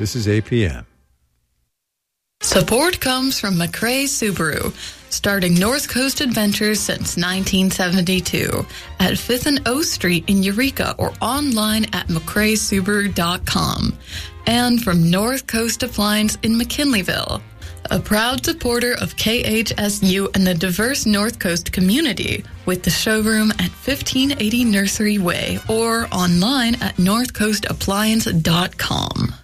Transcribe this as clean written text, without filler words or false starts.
This is APM. Support comes from McRae Subaru, starting North Coast Adventures since 1972 at 5th and O Street in Eureka or online at mcraesubaru.com. And from North Coast Appliance in McKinleyville, a proud supporter of KHSU and the diverse North Coast community with the showroom at 1580 Nursery Way or online at northcoastappliance.com.